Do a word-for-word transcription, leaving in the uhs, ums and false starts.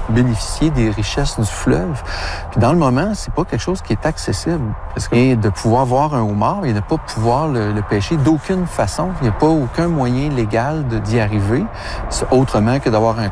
bénéficier des richesses du fleuve. Puis dans le moment, c'est pas quelque chose qui est accessible. Et de pouvoir voir un homard et de ne pas pouvoir le, le pêcher d'aucune façon. Il n'y a pas aucun moyen légal de, d'y arriver, autrement que d'avoir un